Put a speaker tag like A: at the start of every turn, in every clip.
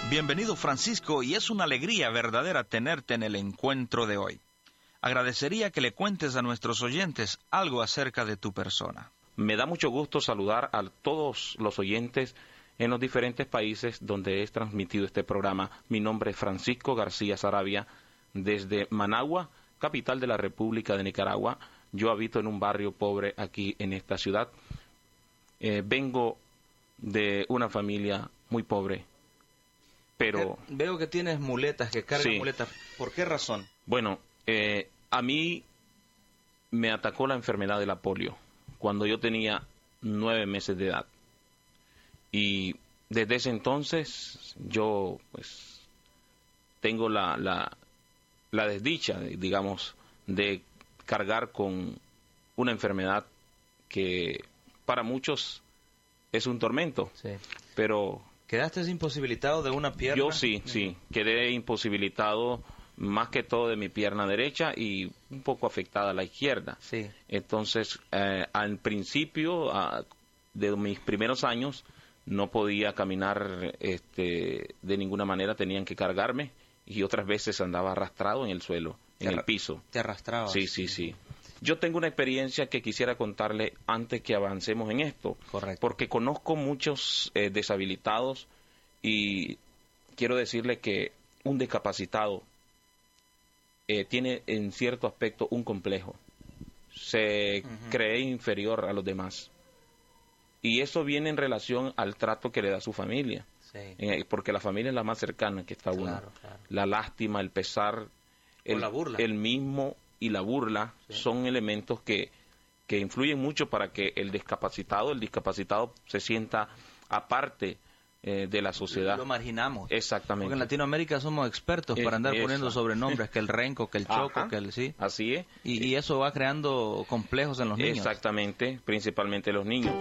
A: Bienvenido, Francisco, y es una alegría verdadera tenerte en el encuentro de hoy. Agradecería que le cuentes a nuestros oyentes algo acerca de tu persona.
B: Me da mucho gusto saludar a todos los oyentes en los diferentes países donde es transmitido este programa. Mi nombre es Francisco García Saravia, desde Managua, capital de la República de Nicaragua. Yo habito en un barrio pobre aquí en esta ciudad. Vengo de una familia muy pobre, pero...
A: Veo que tienes muletas, que cargas muletas. ¿Por qué razón?
B: Bueno, a mí me atacó la enfermedad de la polio cuando yo tenía 9 meses de edad. Y desde ese entonces yo pues tengo la desdicha, digamos, de cargar con una enfermedad que para muchos es un tormento. Sí. Pero...
A: ¿Quedaste imposibilitado de una pierna?
B: Yo sí, quedé imposibilitado más que todo de mi pierna derecha y un poco afectada a la izquierda. Sí. Entonces, al principio de mis primeros años, no podía caminar de ninguna manera, tenían que cargarme, y otras veces andaba arrastrado en el suelo, en el piso.
A: ¿Te arrastrabas?
B: Sí. Yo tengo una experiencia que quisiera contarle antes que avancemos en esto.
A: Correcto.
B: Porque conozco muchos deshabilitados y quiero decirle que un discapacitado tiene en cierto aspecto un complejo. Se cree inferior a los demás. Y eso viene en relación al trato que le da su familia. Sí. Porque la familia es la más cercana que está uno. Claro. La lástima, el pesar,
A: la burla.
B: El mismo y la burla son elementos que influyen mucho para que el discapacitado se sienta aparte de la sociedad.
A: Lo marginamos.
B: Exactamente.
A: Porque en Latinoamérica somos expertos para andar poniendo sobrenombres, que el renco, que el choco, que el... Sí.
B: Así es.
A: Y eso va creando complejos en los niños.
B: Exactamente, principalmente los niños.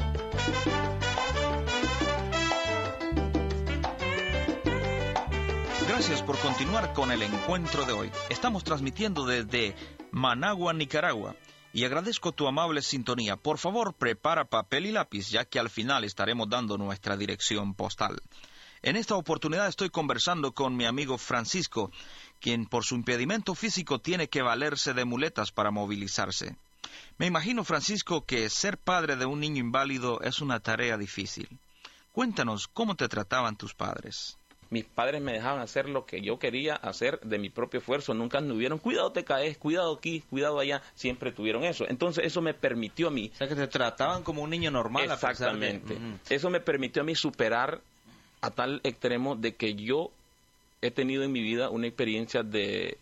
A: Gracias por continuar con el encuentro de hoy. Estamos transmitiendo desde Managua, Nicaragua, y agradezco tu amable sintonía. Por favor, prepara papel y lápiz, ya que al final estaremos dando nuestra dirección postal. En esta oportunidad estoy conversando con mi amigo Francisco, quien por su impedimento físico tiene que valerse de muletas para movilizarse. Me imagino, Francisco, que ser padre de un niño inválido es una tarea difícil. Cuéntanos, ¿cómo te trataban tus padres?
B: Mis padres me dejaban hacer lo que yo quería hacer de mi propio esfuerzo. Nunca tuvieron, cuidado te caes, cuidado aquí, cuidado allá. Siempre tuvieron eso. Entonces eso me permitió a mí...
A: O sea, que te trataban como un niño normal.
B: Exactamente. Eso me permitió a mí superar a tal extremo de que yo he tenido en mi vida una experiencia de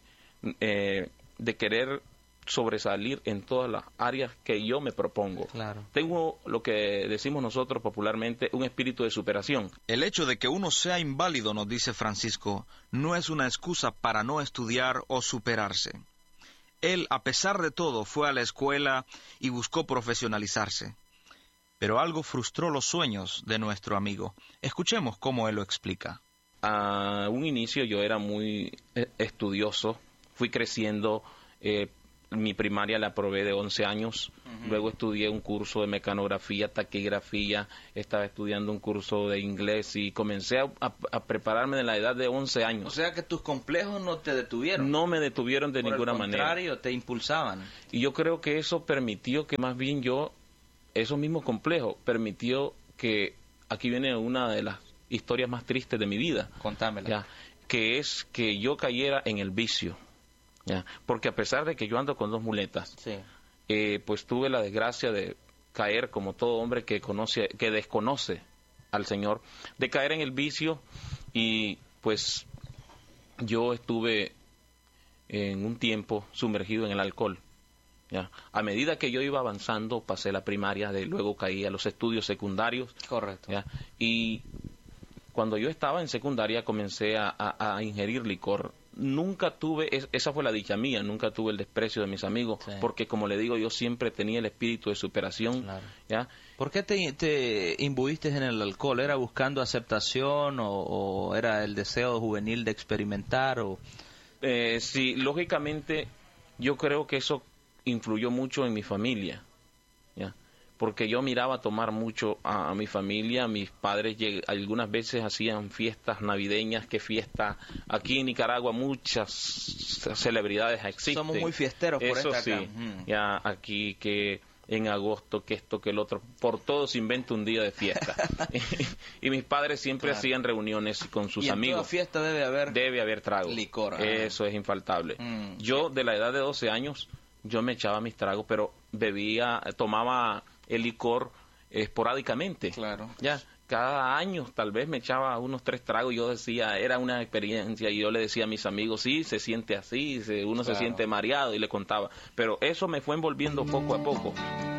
B: querer sobresalir en todas las áreas que yo me propongo.
A: Claro.
B: Tengo lo que decimos nosotros popularmente un espíritu de superación.
A: El hecho de que uno sea inválido, nos dice Francisco, no es una excusa para no estudiar o superarse. Él, a pesar de todo, fue a la escuela y buscó profesionalizarse. Pero algo frustró los sueños de nuestro amigo. Escuchemos cómo él lo explica.
B: A un inicio yo era muy estudioso, fui creciendo. Mi primaria la aprobé de 11 años, luego estudié un curso de mecanografía, taquigrafía, estaba estudiando un curso de inglés y comencé a prepararme de la edad de 11 años.
A: O sea que tus complejos no te detuvieron.
B: No me detuvieron de ninguna manera.
A: Por el contrario, te impulsaban.
B: Y yo creo que eso permitió que más bien esos mismos complejos, permitió que, aquí viene una de las historias más tristes de mi vida.
A: Contámela.
B: Que es que yo cayera en el vicio. Porque a pesar de que yo ando con 2 muletas, pues tuve la desgracia de caer como todo hombre que desconoce al Señor, de caer en el vicio, y pues yo estuve en un tiempo sumergido en el alcohol. A medida que yo iba avanzando, pasé la primaria, luego caí a los estudios secundarios.
A: Correcto.
B: Y cuando yo estaba en secundaria comencé a ingerir licor. Nunca tuve, esa fue la dicha mía, nunca tuve el desprecio de mis amigos, porque como le digo, yo siempre tenía el espíritu de superación. Claro.
A: ¿Ya? ¿Por qué te imbuiste en el alcohol? ¿Era buscando aceptación o era el deseo juvenil de experimentar?
B: Sí, lógicamente yo creo que eso influyó mucho en mi familia, ¿ya? porque yo miraba tomar mucho a mi familia. Mis padres algunas veces hacían fiestas navideñas, que fiesta aquí en Nicaragua muchas celebridades existen.
A: Somos muy fiesteros por
B: eso
A: esta
B: sí,
A: acá.
B: ya aquí que en agosto, que esto, que el otro, por todo se inventa un día de fiesta. Y mis padres siempre hacían reuniones con sus amigos.
A: En toda fiesta debe haber
B: trago.
A: Licor.
B: Eso es infaltable. Yo, de la edad de 12 años, yo me echaba mis tragos, pero tomaba el licor esporádicamente.
A: Claro.
B: Ya, cada año tal vez me echaba unos 3 tragos. Yo decía, era una experiencia, y yo le decía a mis amigos, sí, se siente así, uno se siente mareado, y le contaba. Pero eso me fue envolviendo poco a poco.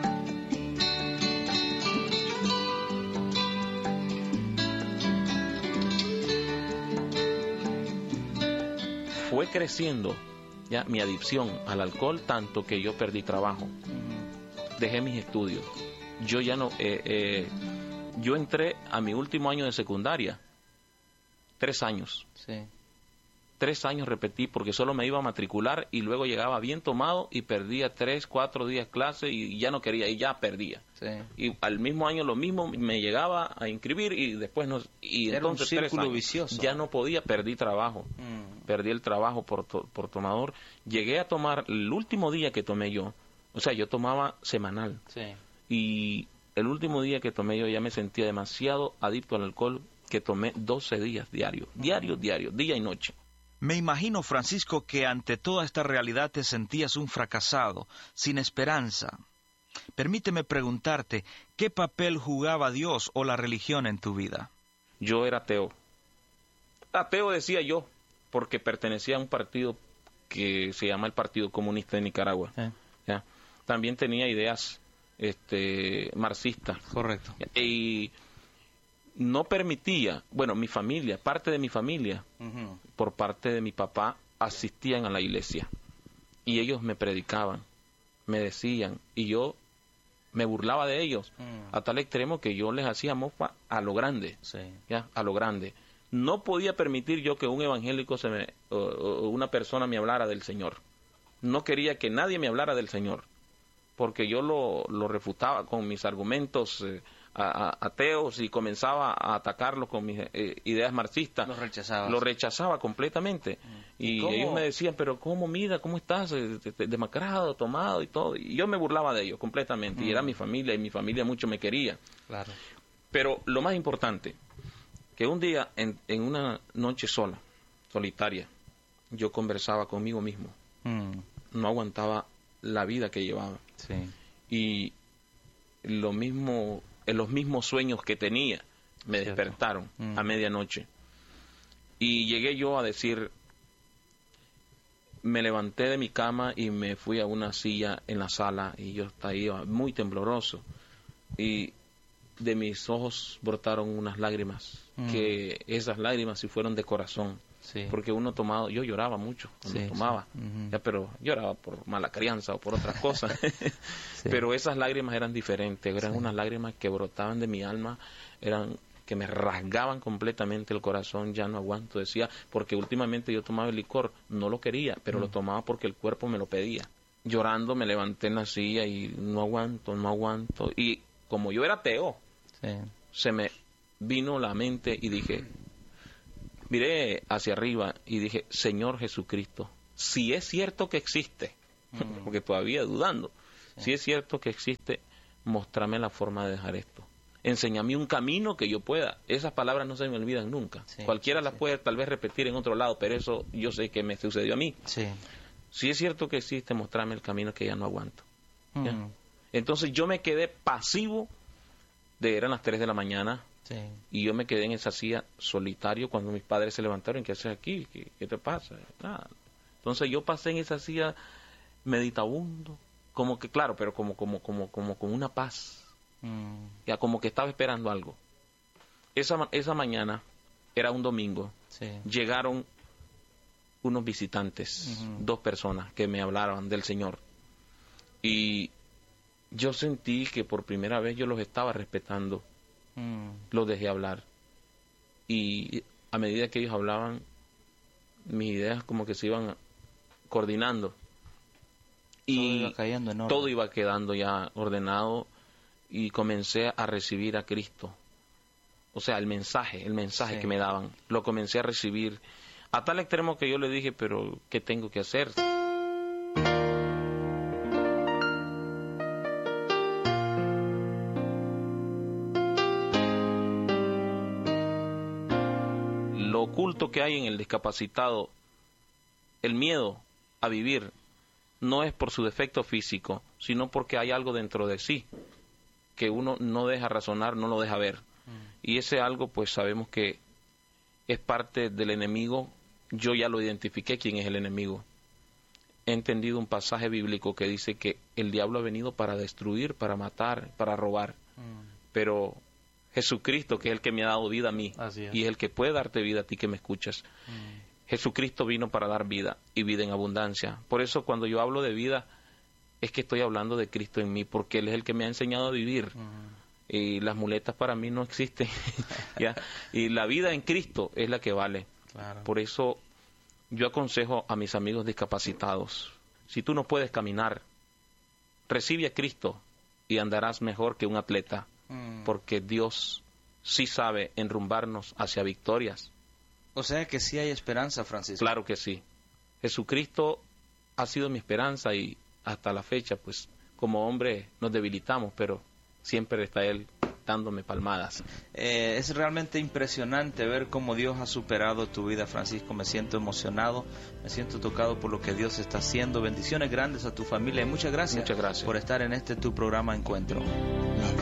B: Fue creciendo ya mi adicción al alcohol, tanto que yo perdí trabajo. Dejé mis estudios. Yo ya no... yo entré a mi último año de secundaria. 3 años.
A: Sí.
B: 3 años repetí, porque solo me iba a matricular y luego llegaba bien tomado y perdía 3, 4 días clase y ya no quería, y ya perdía.
A: Sí.
B: Y al mismo año lo mismo, me llegaba a inscribir y después no... Y
A: era
B: entonces,
A: un círculo vicioso.
B: Ya no podía, perdí trabajo. Perdí el trabajo por tomador. Llegué a tomar el último día que tomé yo. O sea, yo tomaba semanal.
A: Sí.
B: Y el último día que tomé yo ya me sentía demasiado adicto al alcohol, que tomé 12 días diario, día y noche.
A: Me imagino, Francisco, que ante toda esta realidad te sentías un fracasado, sin esperanza. Permíteme preguntarte, ¿qué papel jugaba Dios o la religión en tu vida?
B: Yo era ateo. Ateo decía yo, porque pertenecía a un partido que se llama el Partido Comunista de Nicaragua. ¿Ya? También tenía ideas marxistas.
A: Correcto.
B: Y no permitía, bueno, mi familia, parte de mi familia, por parte de mi papá, asistían a la iglesia. Y ellos me predicaban, me decían, y yo me burlaba de ellos, a tal extremo que yo les hacía mofa a lo grande.
A: Sí.
B: ¿Ya? A lo grande. No podía permitir yo que un evangélico o una persona me hablara del Señor. No quería que nadie me hablara del Señor, porque yo lo refutaba con mis argumentos ateos y comenzaba a atacarlo con mis ideas marxistas. Lo rechazaba completamente. Y ellos me decían, pero ¿cómo, mira, cómo estás? Demacrado, tomado y todo. Y yo me burlaba de ellos completamente. Y era mi familia, y mi familia mucho me quería.
A: Claro.
B: Pero lo más importante, que un día, en una noche solitaria, yo conversaba conmigo mismo. No aguantaba la vida que llevaba.
A: Sí.
B: Y los mismos sueños que tenía me despertaron a medianoche. Y llegué yo a decir, me levanté de mi cama y me fui a una silla en la sala, y yo estaba muy tembloroso. Y de mis ojos brotaron unas lágrimas, que esas lágrimas sí fueron de corazón. Sí. Porque uno tomado, yo lloraba mucho cuando tomaba, ya, pero lloraba por mala crianza o por otras cosas. Pero esas lágrimas eran diferentes, eran unas lágrimas que brotaban de mi alma, eran que me rasgaban completamente el corazón. Ya no aguanto, decía, porque últimamente yo tomaba el licor, no lo quería, pero lo tomaba porque el cuerpo me lo pedía. Llorando me levanté en la silla y no aguanto. Y como yo era ateo, se me vino la mente y dije, miré hacia arriba y dije, Señor Jesucristo, si es cierto que existe, porque todavía dudando, si es cierto que existe, móstrame la forma de dejar esto. Enséñame un camino que yo pueda. Esas palabras no se me olvidan nunca. Cualquiera las puede tal vez repetir en otro lado, pero eso yo sé que me sucedió a mí. Si es cierto que existe, mostrame el camino que ya no aguanto. ¿Ya? Entonces yo me quedé pasivo, eran las 3 de la mañana, y yo me quedé en esa silla solitario cuando mis padres se levantaron. ¿Qué haces aquí? ¿Qué te pasa? Nada. Entonces yo pasé en esa silla meditabundo, como que, claro, pero como con una paz. Ya como que estaba esperando algo. Esa mañana, era un domingo, llegaron unos visitantes, 2 personas que me hablaron del Señor. Y yo sentí que por primera vez yo los estaba respetando. Los dejé hablar. Y a medida que ellos hablaban, mis ideas como que se iban coordinando. Y todo iba quedando ya ordenado. y comencé a recibir a Cristo. O sea, el mensaje sí, que me daban, lo comencé a recibir a tal extremo que yo le dije, pero ¿qué tengo que hacer? Lo oculto que hay en el discapacitado, el miedo a vivir, no es por su defecto físico, sino porque hay algo dentro de sí que uno no deja razonar, no lo deja ver. Y ese algo, pues sabemos que es parte del enemigo. Yo ya lo identifiqué quién es el enemigo. He entendido un pasaje bíblico que dice que el diablo ha venido para destruir, para matar, para robar. Pero Jesucristo, que es el que me ha dado vida a mí, y es el que puede darte vida a ti que me escuchas. Jesucristo vino para dar vida, y vida en abundancia. Por eso cuando yo hablo de vida, es que estoy hablando de Cristo en mí, porque Él es el que me ha enseñado a vivir. Y las muletas para mí no existen. ¿Ya? Y la vida en Cristo es la que vale. Claro. Por eso yo aconsejo a mis amigos discapacitados, si tú no puedes caminar, recibe a Cristo y andarás mejor que un atleta, porque Dios sí sabe enrumbarnos hacia victorias.
A: O sea que sí hay esperanza, Francisco.
B: Claro que sí. Jesucristo ha sido mi esperanza, y hasta la fecha, pues, como hombre nos debilitamos, pero siempre está Él dándome palmadas.
A: Es realmente impresionante ver cómo Dios ha superado tu vida, Francisco. Me siento emocionado, me siento tocado por lo que Dios está haciendo. Bendiciones grandes a tu familia y muchas gracias por estar en este tu programa Encuentro.